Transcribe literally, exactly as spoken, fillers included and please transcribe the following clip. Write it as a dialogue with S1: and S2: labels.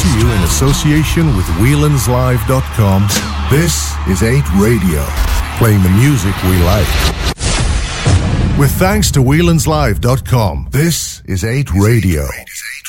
S1: to you in association with Whelan's Live dot com. This is eight Radio, playing the music we like. With thanks to Whelan's Live dot com, this is eight Radio.